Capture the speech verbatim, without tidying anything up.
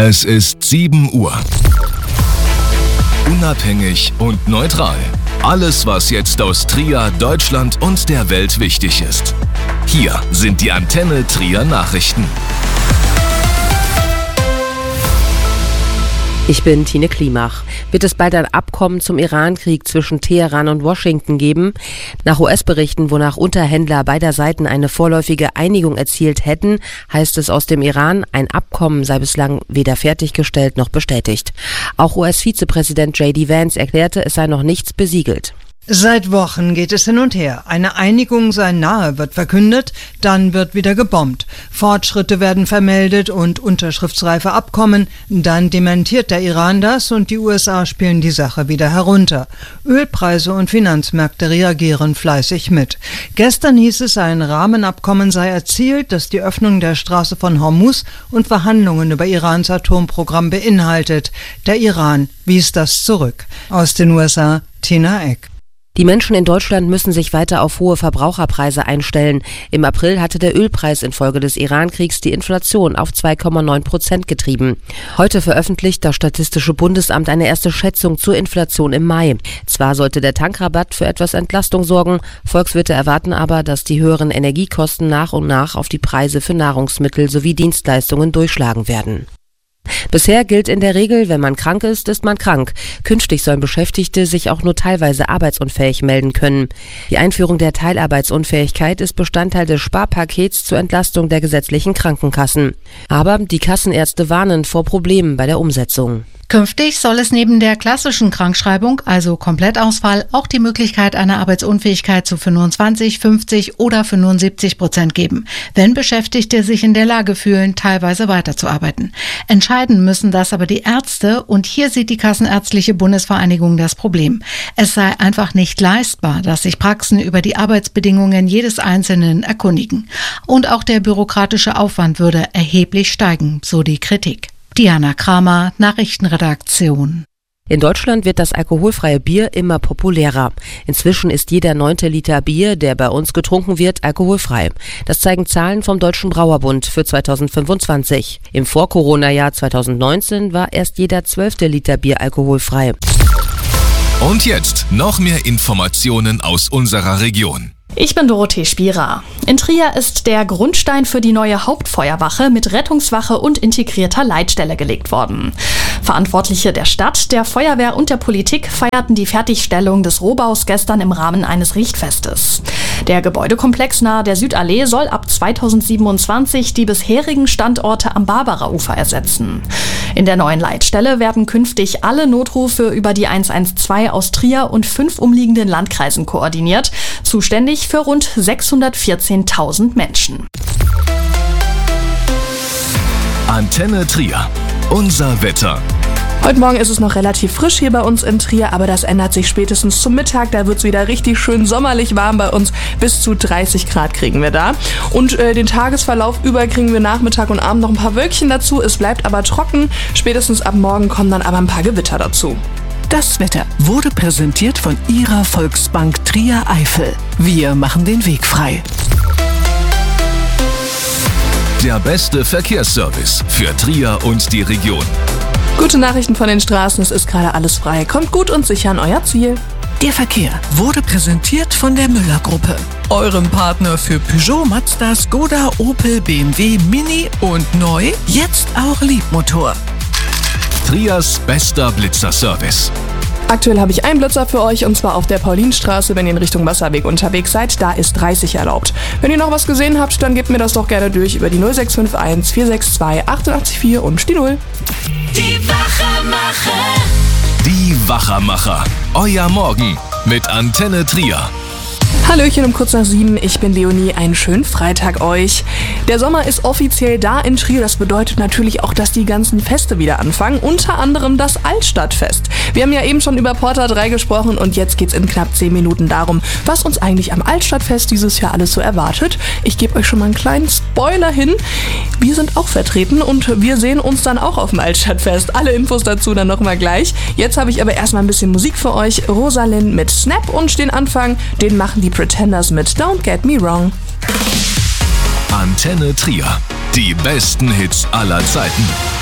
Es ist sieben Uhr. Unabhängig und neutral. Alles, was jetzt aus Trier, Deutschland und der Welt wichtig ist. Hier sind die Antenne Trier Nachrichten. Ich bin Tine Klimach. Wird es bald ein Abkommen zum Iran-Krieg zwischen Teheran und Washington geben? Nach U S-Berichten, wonach Unterhändler beider Seiten eine vorläufige Einigung erzielt hätten, heißt es aus dem Iran, ein Abkommen sei bislang weder fertiggestellt noch bestätigt. Auch U S-Vizepräsident J D Vance erklärte, es sei noch nichts besiegelt. Seit Wochen geht es hin und her. Eine Einigung sei nahe, wird verkündet, dann wird wieder gebombt. Fortschritte werden vermeldet und unterschriftsreife Abkommen, dann dementiert der Iran das und die U S A spielen die Sache wieder herunter. Ölpreise und Finanzmärkte reagieren fleißig mit. Gestern hieß es, ein Rahmenabkommen sei erzielt, das die Öffnung der Straße von Hormuz und Verhandlungen über Irans Atomprogramm beinhaltet. Der Iran wies das zurück. Aus den U S A, Tina Eck. Die Menschen in Deutschland müssen sich weiter auf hohe Verbraucherpreise einstellen. Im April hatte der Ölpreis infolge des Iran-Kriegs die Inflation auf zwei Komma neun Prozent getrieben. Heute veröffentlicht das Statistische Bundesamt eine erste Schätzung zur Inflation im Mai. Zwar sollte der Tankrabatt für etwas Entlastung sorgen, Volkswirte erwarten aber, dass die höheren Energiekosten nach und nach auf die Preise für Nahrungsmittel sowie Dienstleistungen durchschlagen werden. Bisher gilt in der Regel, wenn man krank ist, ist man krank. Künftig sollen Beschäftigte sich auch nur teilweise arbeitsunfähig melden können. Die Einführung der Teilarbeitsunfähigkeit ist Bestandteil des Sparpakets zur Entlastung der gesetzlichen Krankenkassen. Aber die Kassenärzte warnen vor Problemen bei der Umsetzung. Künftig soll es neben der klassischen Krankschreibung, also Komplettausfall, auch die Möglichkeit einer Arbeitsunfähigkeit zu fünfundzwanzig, fünfzig oder fünfundsiebzig Prozent geben, wenn Beschäftigte sich in der Lage fühlen, teilweise weiterzuarbeiten. Entscheiden müssen das aber die Ärzte und hier sieht die Kassenärztliche Bundesvereinigung das Problem. Es sei einfach nicht leistbar, dass sich Praxen über die Arbeitsbedingungen jedes Einzelnen erkundigen. Und auch der bürokratische Aufwand würde erheblich steigen, so die Kritik. Diana Kramer, Nachrichtenredaktion. In Deutschland wird das alkoholfreie Bier immer populärer. Inzwischen ist jeder neunte Liter Bier, der bei uns getrunken wird, alkoholfrei. Das zeigen Zahlen vom Deutschen Brauerbund für zweitausendfünfundzwanzig. Im Vor-Corona-Jahr zweitausendneunzehn war erst jeder zwölfte Liter Bier alkoholfrei. Und jetzt noch mehr Informationen aus unserer Region. Ich bin Dorothee Spierer. In Trier ist der Grundstein für die neue Hauptfeuerwache mit Rettungswache und integrierter Leitstelle gelegt worden. Verantwortliche der Stadt, der Feuerwehr und der Politik feierten die Fertigstellung des Rohbaus gestern im Rahmen eines Richtfestes. Der Gebäudekomplex nahe der Südallee soll ab zweitausendsiebenundzwanzig die bisherigen Standorte am Barbarer-Ufer ersetzen. In der neuen Leitstelle werden künftig alle Notrufe über die eins eins zwei aus Trier und fünf umliegenden Landkreisen koordiniert, zuständig für rund sechshundertvierzehntausend Menschen. Antenne Trier. Unser Wetter. Heute Morgen ist es noch relativ frisch hier bei uns in Trier, aber das ändert sich spätestens zum Mittag. Da wird es wieder richtig schön sommerlich warm bei uns. Bis zu dreißig Grad kriegen wir da. Und äh, den Tagesverlauf über kriegen wir Nachmittag und Abend noch ein paar Wölkchen dazu. Es bleibt aber trocken. Spätestens ab morgen kommen dann aber ein paar Gewitter dazu. Das Wetter wurde präsentiert von Ihrer Volksbank Trier Eifel. Wir machen den Weg frei. Der beste Verkehrsservice für Trier und die Region. Gute Nachrichten von den Straßen, es ist gerade alles frei. Kommt gut und sicher an euer Ziel. Der Verkehr wurde präsentiert von der Müller-Gruppe, eurem Partner für Peugeot, Mazda, Skoda, Opel, B M W, Mini und neu, jetzt auch Liebmotor. Triers bester Blitzerservice. Aktuell habe ich einen Blitzer für euch und zwar auf der Paulinstraße, wenn ihr in Richtung Wasserweg unterwegs seid. Da ist dreißig erlaubt. Wenn ihr noch was gesehen habt, dann gebt mir das doch gerne durch über die null sechs fünf eins vier sechs zwei acht acht vier und die null. Die Wachermacher. Die Wachermacher. Euer Morgen mit Antenne Trier. Hallöchen um kurz nach sieben, ich bin Leonie, einen schönen Freitag euch. Der Sommer ist offiziell da in Trier, das bedeutet natürlich auch, dass die ganzen Feste wieder anfangen, unter anderem das Altstadtfest. Wir haben ja eben schon über Porta drei gesprochen und jetzt geht's in knapp zehn Minuten darum, was uns eigentlich am Altstadtfest dieses Jahr alles so erwartet. Ich gebe euch schon mal einen kleinen Spoiler hin. Wir sind auch vertreten und wir sehen uns dann auch auf dem Altstadtfest. Alle Infos dazu dann nochmal gleich. Jetzt habe ich aber erstmal ein bisschen Musik für euch. Rosalind mit Snap und den Anfang, den machen die Pretenders mit Don't Get Me Wrong. Antenne Trier. Die besten Hits aller Zeiten.